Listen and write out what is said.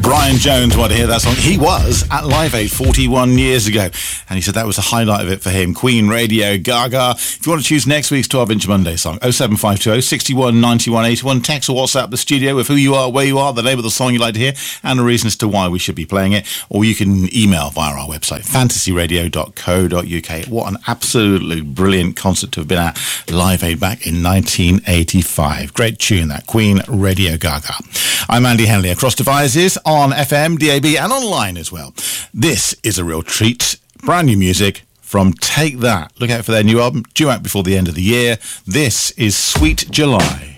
Brian Jones wanted to hear that song. He was at Live Aid 41 years ago, and he said that was the highlight of it for him. Queen, Radio Gaga. If you want to choose next week's 12-inch Monday song, 07520 61 91 81. Text or WhatsApp the studio with who you are, where you are, the name of the song you'd like to hear, and a reason as to why we should be playing it. Or you can email via our website, fantasyradio.co.uk. What an absolutely brilliant concert to have been at Live Aid back in 1985. Great tune, that. Queen, Radio Gaga. I'm Andy Henley, across devices, on FM, DAB, and online as well. This is a real treat. Brand new music from Take That. Look out for their new album, due out before the end of the year. This is Sweet July.